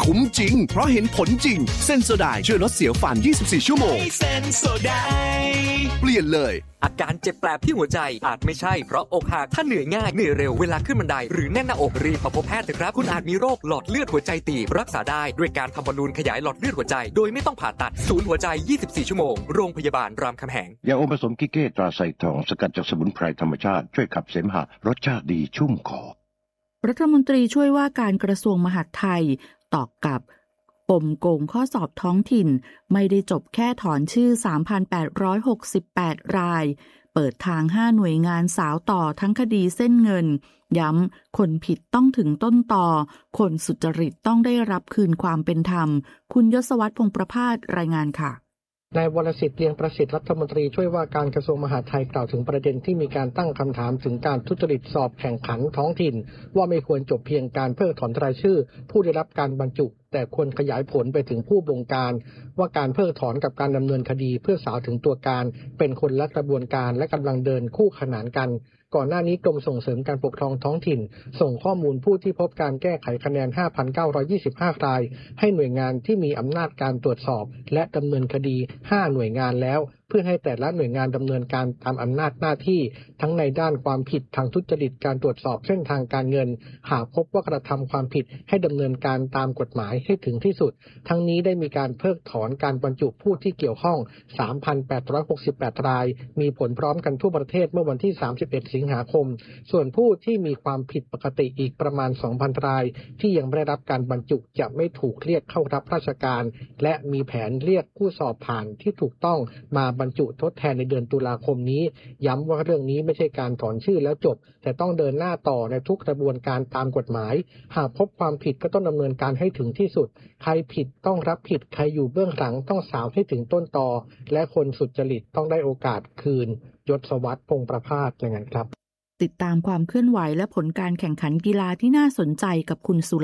คุ้มจริงเพราะเห็นผลจริงเซนโซไดช่วยลดเสียวฟัน24ชั่วโมงเซนโซไดเปลี่ยนเลยอาการเจ็บแปลบที่หัวใจอาจไม่ใช่เพราะอกหักถ้าเหนื่อยง่ายเหนื่อยเร็วเวลาขึ้นบันไดหรือแน่นหน้าอกรีบมาพบแพทย์เถอะครับคุณอาจมีโรคหลอดเลือดหัวใจตีบรักษาได้ด้วยการทำบอลลูนขยายหลอดเลือดหัวใจโดยไม่ต้องผ่าตัดศูนย์หัวใจ24ชั่วโมงโรงพยาบาลรามคำแหงยาอมผสมกิเก้ตราไซทองสกัดจากสมุนไพรธรรมชาติช่วยขับเสมหะรสชาติดีชุ่มคอรัฐมนตรีช่วยว่าการกระทรวงมหาดไทยตอบกับปมโกงข้อสอบท้องถิ่นไม่ได้จบแค่ถอนชื่อ 3,868 รายเปิดทาง5หน่วยงานสาวต่อทั้งคดีเส้นเงินย้ำคนผิดต้องถึงต้นตอคนสุจริตต้องได้รับคืนความเป็นธรรมคุณยศวัฒน์พงษ์ประภาสรายงานค่ะนายวรสิทธิ์เลียงประสิทธิ์รัฐมนตรีช่วยว่าการกระทรวงมหาดไทยกล่าวถึงประเด็นที่มีการตั้งคำถามถึงการทุจริตสอบแข่งขันท้องถิ่นว่าไม่ควรจบเพียงการเพิกถอนรายชื่อผู้ได้รับการบรรจุแต่ควรขยายผลไปถึงผู้บงการว่าการเพิกถอนกับการดำเนินคดีเพื่อสาวถึงตัวการเป็นคนละกระบวนการและกำลังเดินคู่ขนานกันก่อนหน้านี้กรมส่งเสริมการปกครองท้องถิ่นส่งข้อมูลผู้ที่พบการแก้ไขคะแนน 5,925 รายให้หน่วยงานที่มีอำนาจการตรวจสอบและดำเนินคดี5หน่วยงานแล้วเพื่อให้แต่ละหน่วยงานดำเนินการตามอำนาจหน้าที่ทั้งในด้านความผิดทางทุจริตการตรวจสอบเส้นทางการเงินหากพบว่ากระทำความผิดให้ดำเนินการตามกฎหมายให้ถึงที่สุดทั้งนี้ได้มีการเพิกถอนการบรรจุผู้ที่เกี่ยวข้อง 3,868 รายมีผลพร้อมกันทั่วประเทศเมื่อวันที่31 สิงหาคมส่วนผู้ที่มีความผิดปกติอีกประมาณ 2,000 รายที่ยังไม่ได้รับการบรรจุจะไม่ถูกเรียกเข้ารับราชการและมีแผนเรียกผู้สอบผ่านที่ถูกต้องมาบรรจุทดแทนในเดือนตุลาคมนี้ย้ำว่าเรื่องนี้ไม่ใช่การถอนชื่อแล้วจบแต่ต้องเดินหน้าต่อในทุกกระบวนการตามกฎหมายหากพบความผิดก็ต้องดำเนินการให้ถึงที่สุดใครผิดต้องรับผิดใครอยู่เบื้องหลังต้องสาวให้ถึงต้นตอและคนสุจริตต้องได้โอกาสคืนยศวัฒน์พงษ์ประภาสอย่างนั้นครับติดตามความเคลื่อนไหวและผลการแข่งขันกีฬาที่น่าสนใจกับคุณสุ